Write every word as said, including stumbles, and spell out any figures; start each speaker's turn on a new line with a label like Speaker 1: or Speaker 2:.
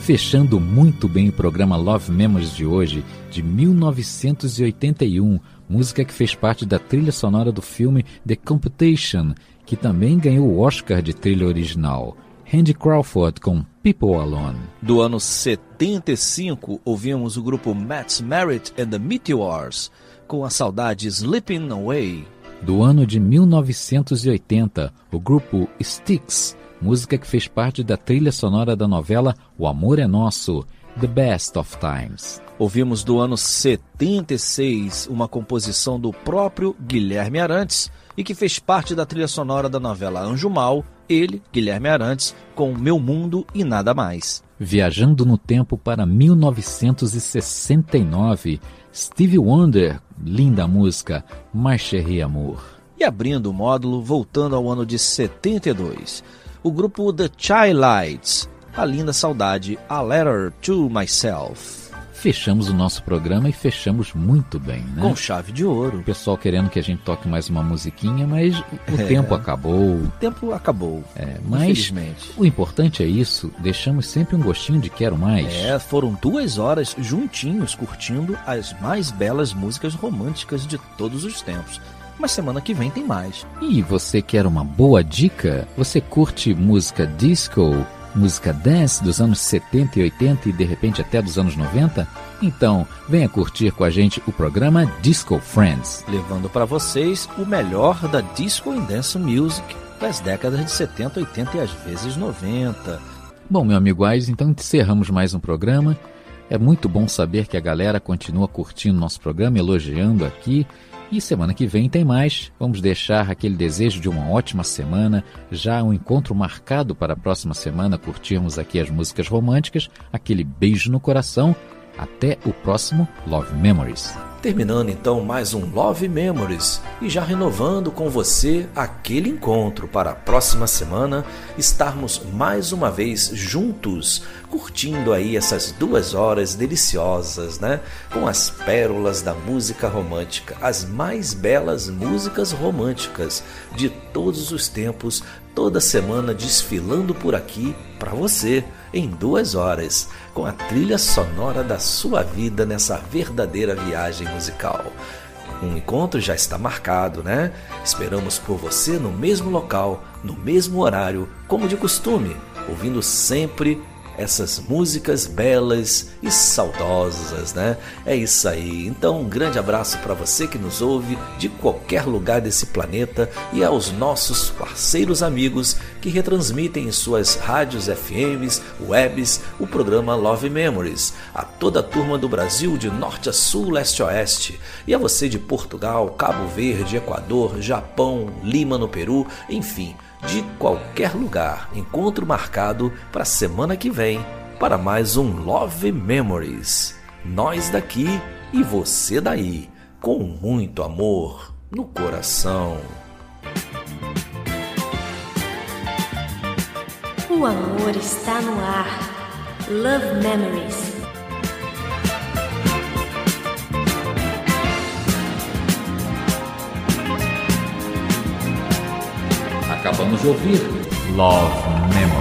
Speaker 1: Fechando muito bem o programa Love Memories de hoje, de mil novecentos e oitenta e um, música que fez parte da trilha sonora do filme The Competition, que também ganhou o Oscar de trilha original. Randy Crawford com People Alone.
Speaker 2: Do ano setenta e cinco, ouvimos o grupo Matt Merritt and the Meteors, com a saudade Slipping Away.
Speaker 1: Do ano de mil novecentos e oitenta, o grupo Styx, música que fez parte da trilha sonora da novela O Amor é Nosso, The Best of Times.
Speaker 2: Ouvimos do ano setenta e seis uma composição do próprio Guilherme Arantes e que fez parte da trilha sonora da novela Anjo Mal, ele, Guilherme Arantes, com Meu Mundo e Nada Mais.
Speaker 1: Viajando no tempo para mil novecentos e sessenta e nove, Stevie Wonder, linda música, Ma Chérie Amour.
Speaker 2: E abrindo o módulo, voltando ao ano de setenta e dois, o grupo The Chi-Lites, a linda saudade, A Letter to Myself.
Speaker 1: Fechamos o nosso programa e fechamos muito bem, né?
Speaker 2: Com chave de ouro.
Speaker 1: O pessoal querendo que a gente toque mais uma musiquinha, mas o é, tempo acabou.
Speaker 2: O tempo acabou,
Speaker 1: é, mas
Speaker 2: infelizmente.
Speaker 1: O importante é isso, deixamos sempre um gostinho de quero mais.
Speaker 2: É, foram duas horas juntinhos curtindo as mais belas músicas românticas de todos os tempos. Mas semana que vem tem mais.
Speaker 1: E você quer uma boa dica? Você curte música disco, música dance dos anos setenta e oitenta e de repente até dos anos noventa? Então, venha curtir com a gente o programa Disco Friends,
Speaker 2: levando para vocês o melhor da disco and dance music das décadas de setenta, oitenta e às vezes noventa.
Speaker 1: Bom, meu amigo Ais, então encerramos mais um programa. É muito bom saber que a galera continua curtindo nosso programa, elogiando aqui. E semana que vem tem mais. Vamos deixar aquele desejo de uma ótima semana, já um encontro marcado para a próxima semana, curtirmos aqui as músicas românticas, aquele beijo no coração. Até o próximo Love Memories.
Speaker 2: Terminando então mais um Love Memories e já renovando com você aquele encontro para a próxima semana estarmos mais uma vez juntos, curtindo aí essas duas horas deliciosas, né? Com as pérolas da música romântica, as mais belas músicas românticas de todos os tempos, toda semana desfilando por aqui para você em duas horas, com a trilha sonora da sua vida nessa verdadeira viagem musical. Um encontro já está marcado, né? Esperamos por você no mesmo local, no mesmo horário, como de costume, ouvindo sempre essas músicas belas e saudosas, né? É isso aí. Então, um grande abraço para você que nos ouve de qualquer lugar desse planeta e aos nossos parceiros amigos que retransmitem em suas rádios F Ms, webs, o programa Love Memories, a toda a turma do Brasil de norte a sul, leste a oeste, e a você de Portugal, Cabo Verde, Equador, Japão, Lima no Peru, enfim, de qualquer lugar. Encontro marcado para a semana que vem para mais um Love Memories. Nós daqui e você daí, com muito amor no coração.
Speaker 3: O amor está no ar. Love Memories.
Speaker 1: Acabamos de ouvir Love Memories.